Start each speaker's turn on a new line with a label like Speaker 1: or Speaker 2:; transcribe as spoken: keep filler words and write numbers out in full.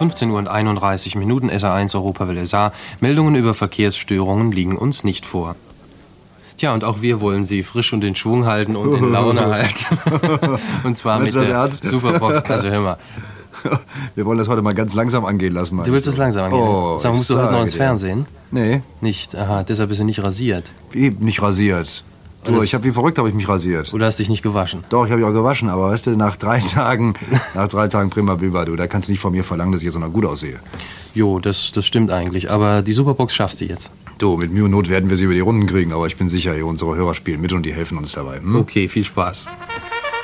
Speaker 1: fünfzehn Uhr und einunddreißig Minuten, S R eins Europawelle Saar. Meldungen über Verkehrsstörungen liegen uns nicht vor. Tja, und auch wir wollen Sie frisch und in Schwung halten und in Laune halten. Und zwar mit der Ernst? Superbox-Kasse, hör mal.
Speaker 2: Wir wollen das heute mal ganz langsam angehen lassen.
Speaker 1: Du willst das langsam angehen?
Speaker 2: Oh,
Speaker 1: Sag, musst du heute noch ins Fernsehen?
Speaker 2: Nee.
Speaker 1: Nicht? Aha, deshalb bist du nicht rasiert.
Speaker 2: Wie, nicht rasiert? Du, ich hab wie verrückt habe ich mich rasiert.
Speaker 1: Oder hast dich nicht gewaschen?
Speaker 2: Doch, ich habe mich auch gewaschen, aber weißt du, nach drei Tagen, nach drei Tagen prima Biber, du, da kannst du nicht von mir verlangen, dass ich jetzt noch gut aussehe.
Speaker 1: Jo, das, das stimmt eigentlich, aber die Superbox schaffst du jetzt.
Speaker 2: Du, mit Mühe und Not werden wir sie über die Runden kriegen, aber ich bin sicher, unsere Hörer spielen mit und die helfen uns dabei. Hm?
Speaker 1: Okay, viel Spaß.